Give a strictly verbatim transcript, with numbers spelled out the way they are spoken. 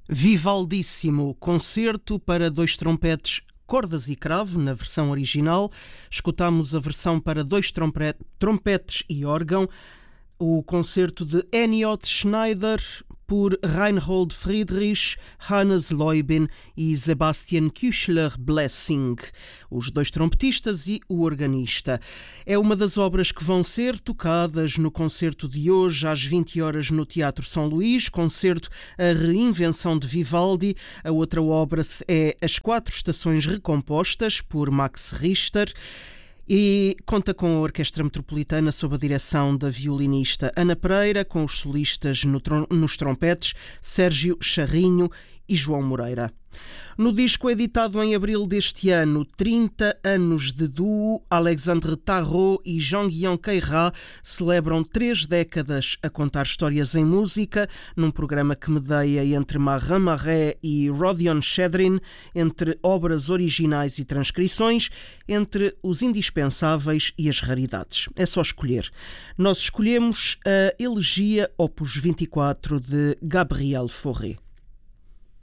Vivaldíssimo, concerto para dois trompetes, cordas e cravo, na versão original. Escutamos a versão para dois trompe- trompetes e órgão, o concerto de Eniot Schneider por Reinhold Friedrich, Hannes Leubin e Sebastian Küchler-Blessing, os dois trompetistas e o organista. É uma das obras que vão ser tocadas no concerto de hoje às vinte horas no Teatro São Luís, concerto A Reinvenção de Vivaldi. A outra obra é As Quatro Estações Recompostas por Max Richter. E conta com a Orquestra Metropolitana sob a direção da violinista Ana Pereira, com os solistas no trom- nos trompetes Sérgio Charrinho e João Moreira. No disco editado em abril deste ano, trinta anos de duo, Alexandre Tarot e Jean-Guion Queyrat celebram três décadas a contar histórias em música, num programa que medeia entre Marin Marais e Rodion Chedrin, entre obras originais e transcrições, entre os indispensáveis e as raridades. É só escolher. Nós escolhemos a Elegia Opus vinte e quatro de Gabriel Fauré.